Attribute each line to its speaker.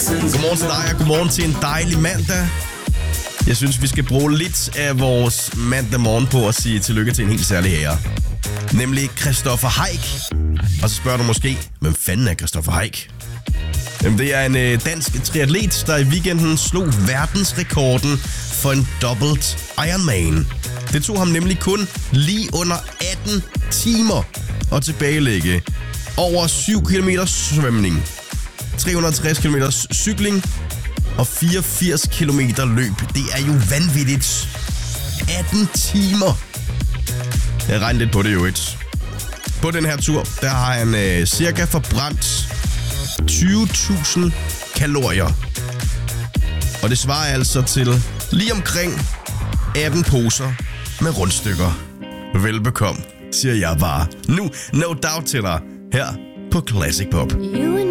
Speaker 1: Godmorgen til dig, og godmorgen til en dejlig mandag. Jeg synes, vi skal bruge lidt af vores mandag morgen på at sige tillykke til en helt særlig ære. Nemlig Christoffer Haik. Og så spørger du måske, hvem fanden er Christoffer Haik? Jamen, det er en dansk triatlet, der i weekenden slog verdensrekorden for en dobbelt Ironman. Det tog ham nemlig kun lige under 18 timer at tilbagelægge over 7 km svømning, 360 km cykling og 84 km løb. Det er jo vanvittigt. 18 timer. Jeg regner lidt på det jo et. På den her tur, der har han cirka forbrændt 20.000 kalorier. Og det svarer altså til lige omkring 18 poser med rundstykker. Velbekomme, siger jeg bare. Nu, no doubt til dig, her på Classic Pop.